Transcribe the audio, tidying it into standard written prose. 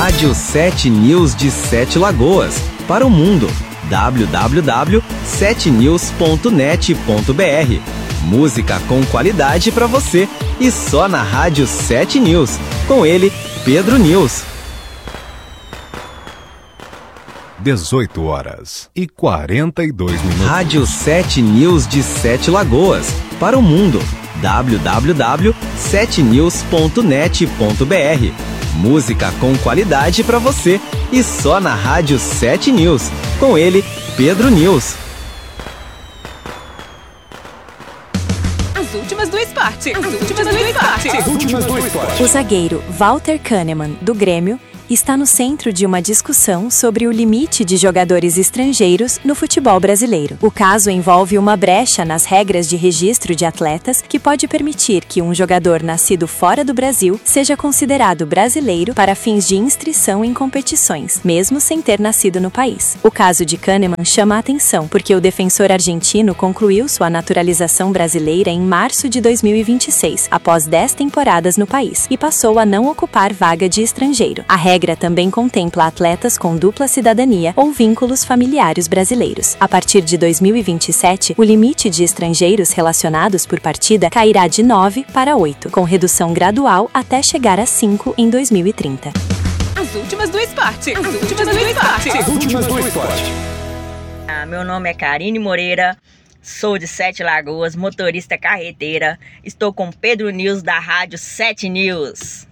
Rádio 7 News de Sete Lagoas, para o mundo. www.7news.net.br. Música com qualidade para você e só na Rádio 7 News. Com ele, Pedro News. 18h42. Rádio 7 News de Sete Lagoas, para o mundo. www.7news.net.br. Música com qualidade para você e só na Rádio 7 News. Com ele, Pedro News. As últimas do esporte. O zagueiro Walter Kahneman, do Grêmio, está no centro de uma discussão sobre o limite de jogadores estrangeiros no futebol brasileiro. O caso envolve uma brecha nas regras de registro de atletas que pode permitir que um jogador nascido fora do Brasil seja considerado brasileiro para fins de inscrição em competições, mesmo sem ter nascido no país. O caso de Kahneman chama a atenção porque o defensor argentino concluiu sua naturalização brasileira em março de 2026, após 10 temporadas no país, e passou a não ocupar vaga de estrangeiro. A regra também contempla atletas com dupla cidadania ou vínculos familiares brasileiros. A partir de 2027, o limite de estrangeiros relacionados por partida cairá de 9 para 8, com redução gradual até chegar a 5 em 2030. As últimas do esporte. Meu nome é Karine Moreira, sou de Sete Lagoas, motorista carreteira. Estou com Pedro News da Rádio 7 News.